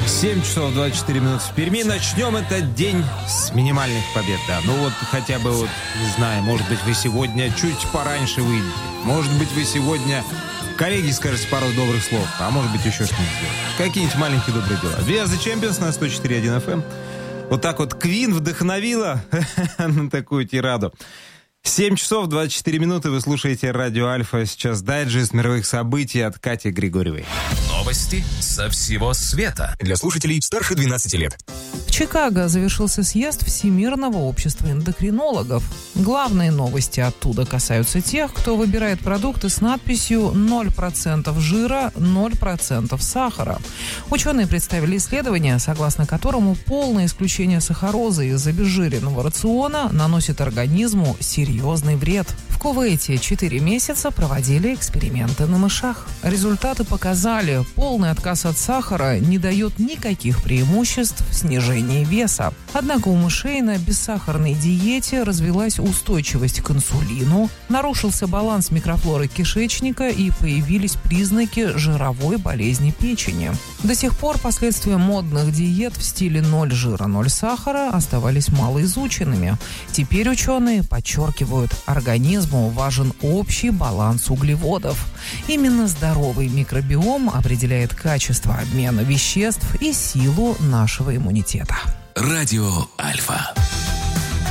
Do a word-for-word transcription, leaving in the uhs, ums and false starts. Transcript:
семь часов двадцать четыре минуты в Перми. Начнем этот день с минимальных побед. Да. Ну вот хотя бы, вот, не знаю, может быть, вы сегодня чуть пораньше выйдете. Может быть, вы сегодня коллеги скажете пару добрых слов. А может быть, еще что-нибудь. Какие-нибудь маленькие добрые дела. We are the Champions на сто четыре и один эф эм. Вот так вот Queen вдохновила на такую тираду. семь часов двадцать четыре минуты. Вы слушаете Радио Альфа. Сейчас дайджест мировых событий от Кати Григорьевой. Новости со всего света. Для слушателей старше двенадцати лет. В Чикаго завершился съезд Всемирного общества эндокринологов. Главные новости оттуда касаются тех, кто выбирает продукты с надписью ноль процентов жира, ноль процентов сахара. Ученые представили исследование, согласно которому полное исключение сахарозы из обезжиренного рациона наносит организму серьезный вред. В Кувейте четыре месяца проводили эксперименты на мышах. Результаты показали, полный отказ от сахара не дает никаких преимуществ в снижении веса. Однако у мышей на бессахарной диете развилась устойчивость к инсулину, нарушился баланс микрофлоры кишечника и появились признаки жировой болезни печени. До сих пор последствия модных диет в стиле ноль жира, ноль сахара оставались малоизученными. Теперь ученые подчеркивают, организму важен общий баланс углеводов. Именно здоровый микробиом определяет качество обмена веществ и силу нашего иммунитета. Радио Альфа.